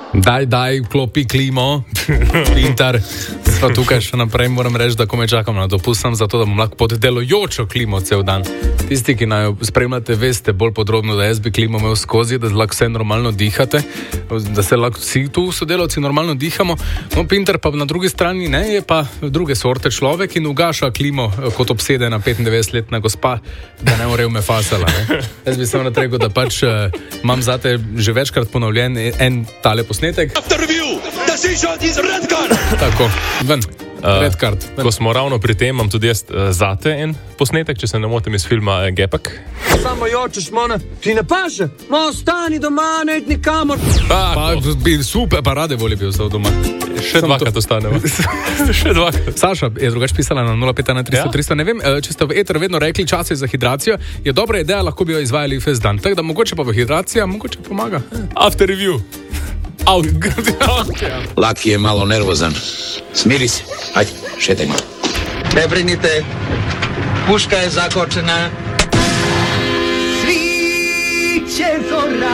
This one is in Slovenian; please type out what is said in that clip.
Daj, klopi klimo. Pintar, sva tukaj še naprej, moram reči, da ko me čakam na dopust, sem zato, da bom lahko pod delujočo klimo cel dan. Tisti, ki naj spremljate, veste bolj podrobno, da jaz bi klimo imel skozi, da lahko vse normalno dihate, da se lahko vsi tu sodelavci normalno dihamo. No, Pintar pa na drugi strani ne, je pa druge sorte človek in ugaša klimo kot obsedena 95-letna gospa, da ne more me fasala. Ne? Jaz bi samo rekel, da pač imam zate že večkrat ponovljen en tale posnetek. Tako, ven. Red card. Ko smo ravno pri tem, imam tudi jaz zate en posnetek, če se ne motim, iz filma Gepek. Samo jočeš, mona, ti ne paše? Ma ostani doma, ne id nikamor. Pa bi super, pa rade volje bi ostal doma. Še dvakrat ostanemo. Še dvakrat. Saša je drugač pisala na 051 300. Ne vem, če ste v eter vedno rekli čase za hidracijo, je dobra ideja, lahko bi jo izvajali ves dan. Tako da mogoče pa v hidracija, mogoče pomaga. After review. Laki je malo nervozan. Smiri se. Ajde, šetaj malo. Ne brinite, puška je zakočena. Sviće zora